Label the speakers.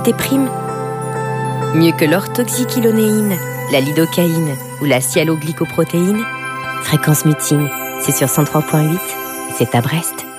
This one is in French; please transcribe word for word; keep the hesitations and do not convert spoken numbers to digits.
Speaker 1: déprime. Mieux que l'orthoxyquilonéine, la lidocaïne ou la sialoglycoprotéine, Fréquence Muting, c'est sur cent trois point huit et c'est à Brest.